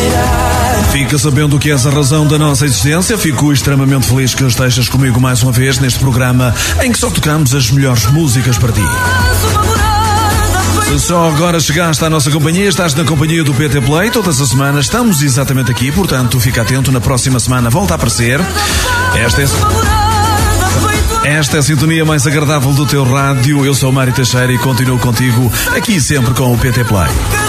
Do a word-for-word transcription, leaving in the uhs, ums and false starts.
Fica sabendo que és a razão da nossa existência. Fico extremamente feliz que estejas comigo mais uma vez neste programa em que só tocamos as melhores músicas para ti. Se só agora chegaste à nossa companhia, estás na companhia do P T Play. Todas as semanas estamos exatamente aqui, portanto fica atento, na próxima semana volta a aparecer. Esta é... Esta é a sintonia mais agradável do teu rádio. Eu sou o Mário Teixeira e continuo contigo aqui sempre com o P T Play.